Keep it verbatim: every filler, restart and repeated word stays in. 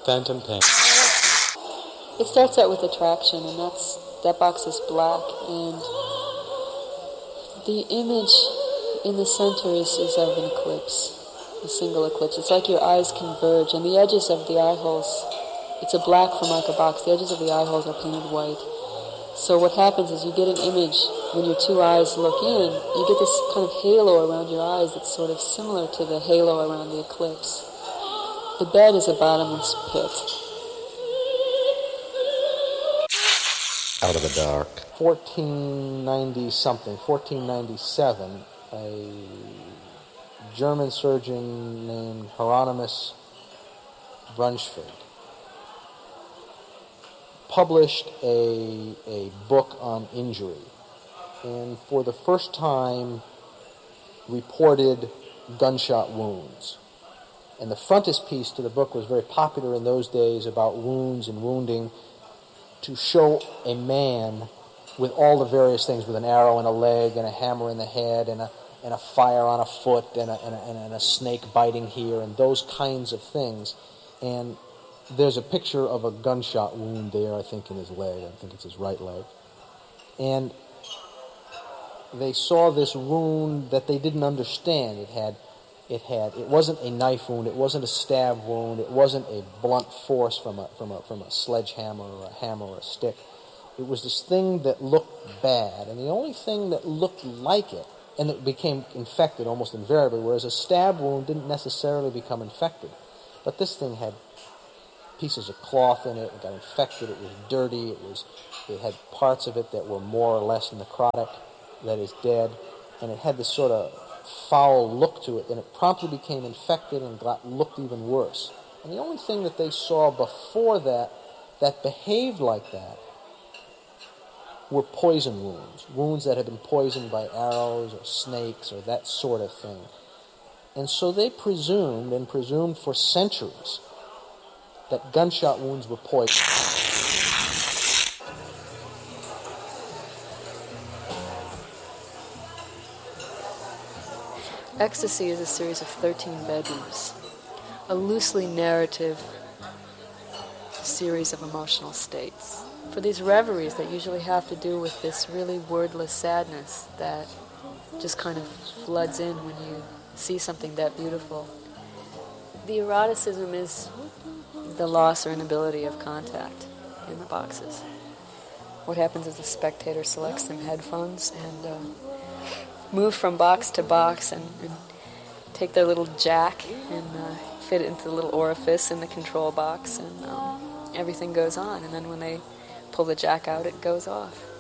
Phantom Pain. It starts out with attraction, and that's that box is black, and the image in the center is, is of an eclipse, a single eclipse. It's like your eyes converge, and the edges of the eye holes, it's a black Formica box, the edges of the eye holes are painted white. So what happens is you get an image, when your two eyes look in, you get this kind of halo around your eyes that's sort of similar to the halo around the eclipse. The bed is a bottomless pit. Out of the dark. fourteen ninety something, fourteen ninety-seven, a German surgeon named Hieronymus Brunschvig published a, a book on injury, and for the first time reported gunshot wounds. And the frontispiece to the book was very popular in those days about wounds and wounding, to show a man with all the various things, with an arrow in a leg and a hammer in the head and a, and a fire on a foot and a, and, a, and a snake biting here and those kinds of things. And there's a picture of a gunshot wound there, I think, in his leg. I think it's his right leg. And they saw this wound that they didn't understand. It had, it had, it wasn't a knife wound. It wasn't a stab wound. It wasn't a blunt force from a from a from a sledgehammer or a hammer or a stick. It was this thing that looked bad, and the only thing that looked like it, and it became infected almost invariably. Whereas a stab wound didn't necessarily become infected, but this thing had pieces of cloth in it. It got infected. It was dirty. It was. It had parts of it that were more or less necrotic, that is dead, and it had this sort of foul look to it, and it promptly became infected and got, looked even worse. And the only thing that they saw before that that behaved like that were poison wounds, wounds that had been poisoned by arrows or snakes or that sort of thing. And so they presumed, and presumed for centuries, that gunshot wounds were poison. Ecstasy is a series of thirteen bedrooms, a loosely narrative series of emotional states. For these reveries that usually have to do with this really wordless sadness that just kind of floods in when you see something that beautiful, the eroticism is the loss or inability of contact in the boxes. What happens is the spectator selects some headphones and uh, move from box to box and, and take their little jack and uh, fit it into the little orifice in the control box, and um, everything goes on. And then when they pull the jack out, it goes off.